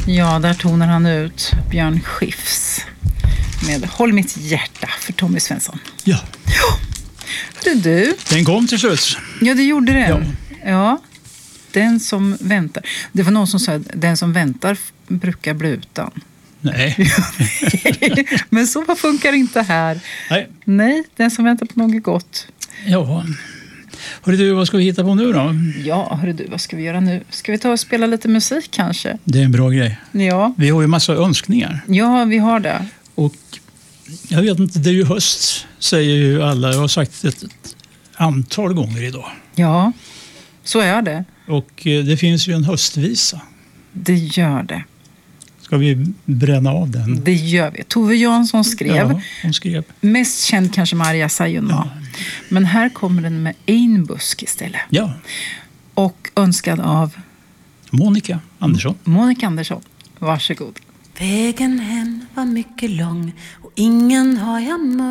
Ja, där tonar han ut Björn Skifs med Håll mitt hjärta för Tommy Svensson. Ja. Hörru du. Den kom till slut. Ja, det gjorde den. Ja. Ja. Den som väntar. Det var någon som sa att den som väntar brukar bli utan. Nej. Men så funkar inte här. Nej, den som väntar på något gott. Ja. Hörru du, vad ska vi hitta på nu då? Ja, hörru du, vad ska vi göra nu? Ska vi ta och spela lite musik kanske? Det är en bra grej. Ja. Vi har ju massa önskningar. Ja, vi har det. Och jag vet inte, det är ju höst, säger ju alla. Jag har sagt ett antal gånger idag. Ja, så är det. Och det finns ju en höstvisa. Det gör det. Ska vi bränna av den? Det gör vi. Tove Jansson skrev. Ja, hon skrev. Mest känd kanske Maria Sayonara. Ja. Men här kommer den med Einbusk istället. Ja. Och önskad av Monica Andersson. Monica Andersson. Varsågod. Vägen hem var mycket lång och ingen har jag mött.